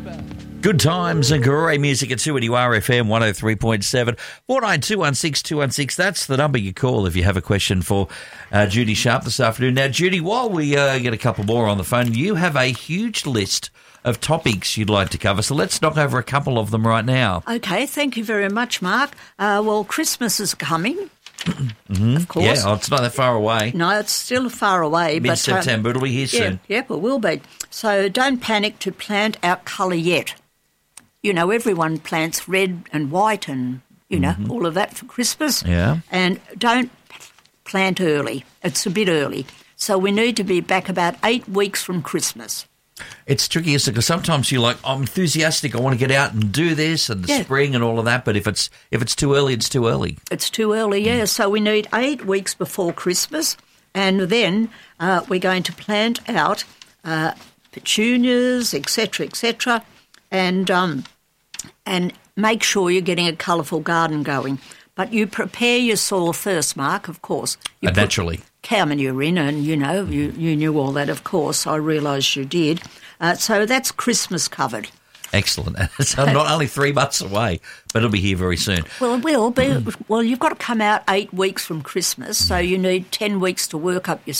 Good times and great music at 2NURFM 103.7. 49216216. That's the number you call if you have a question for Judy Sharp this afternoon. Now, Judy, while we get a couple more on the phone, you have a huge list of topics you'd like to cover, so let's knock over a couple of them right now. Okay, thank you very much, Mark. Well, Christmas is coming, of course. Yeah, it's not that far away. No, it's still far away. Mid-September, it'll be here soon. Yep, it will be. So don't panic to plant out colour yet. You know, everyone plants red and white and, you know, all of that for Christmas. Yeah. And don't plant early. It's a bit early. So we need to be back about 8 weeks from Christmas. It's tricky, isn't it? Because sometimes you're like, I'm enthusiastic, I want to get out and do this and the spring and all of that, but if it's too early, it's too early. It's too early, yeah. So we need 8 weeks before Christmas, and then we're going to plant out petunias, etc., and make sure you're getting a colourful garden going. But you prepare your soil first, Mark, of course. You naturally. Cow manure in, and, you know, you knew all that, of course. I realised you did. So that's Christmas covered. Excellent. So not only 3 months away, but it'll be here very soon. Well, it will be. Well, you've got to come out 8 weeks from Christmas, so you need 10 weeks to work your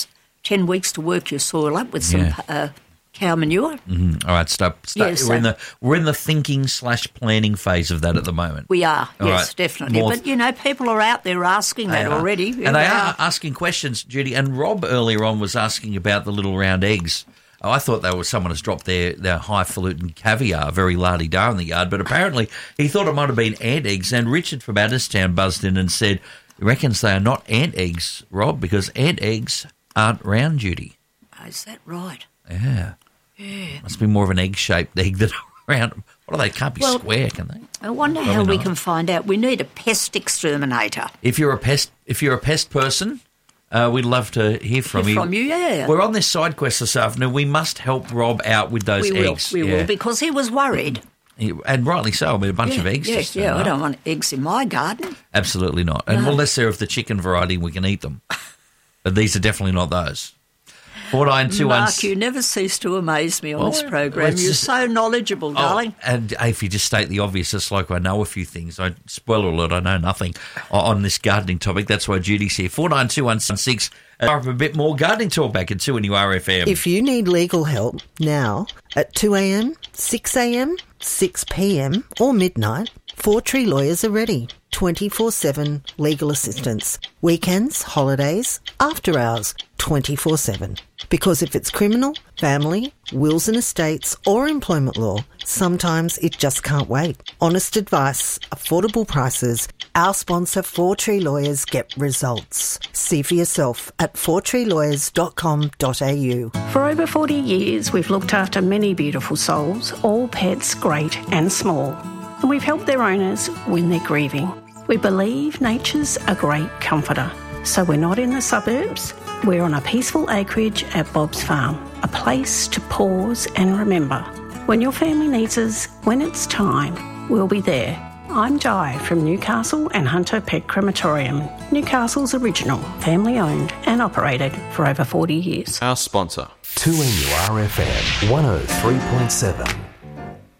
soil up with some cow manure. All right, stop. Yeah, we're in the thinking/planning phase of that at the moment. We are, All yes, right. definitely. But, you know, people are out there asking that already. And they are asking questions, Judy. And Rob earlier on was asking about the little round eggs. Oh, I thought that was someone has dropped their highfalutin caviar, very la-di-da in the yard, but apparently he thought it might have been ant eggs. And Richard from Adderstown buzzed in and said, he reckons they are not ant eggs, Rob, because ant eggs aren't round, Judy. Oh, is that right? Yeah. Must be more of an egg-shaped egg than round. What are they? Can't be square, can they? I wonder how we can find out. We need a pest exterminator. If you're a pest person, we'd love to hear from you. Yeah. We're on this side quest this afternoon. We must help Rob out with those eggs. We will, because he was worried. And rightly so. I mean, a bunch of eggs. I don't want eggs in my garden. Absolutely not. And unless they're of the chicken variety, we can eat them. But these are definitely not those. 4921. Mark, you never cease to amaze me on this program. You're so knowledgeable, darling. And if you just state the obvious, it's like I know a few things. Spoiler alert, I know nothing on this gardening topic. That's why Judy's here. 492116. A bit more gardening talk back at 2NURFM. If you need legal help now at 2 a.m, 6 a.m, 6 p.m. or midnight, Four Tree Lawyers are ready. 24/7 legal assistance. Weekends, holidays, after hours, 24/7. Because if it's criminal, family, wills and estates or employment law, sometimes it just can't wait. Honest advice, affordable prices. Our sponsor, Four Tree Lawyers, get results. See for yourself at fourtreelawyers.com.au. For over 40 years, we've looked after many beautiful souls, all pets great and small. And we've helped their owners when they're grieving. We believe nature's a great comforter. So we're not in the suburbs. We're on a peaceful acreage at Bob's Farm, a place to pause and remember. When your family needs us, when it's time, we'll be there. I'm Di from Newcastle and Hunter Pet Crematorium, Newcastle's original, family-owned and operated for over 40 years. Our sponsor. 2NURFM 103.7.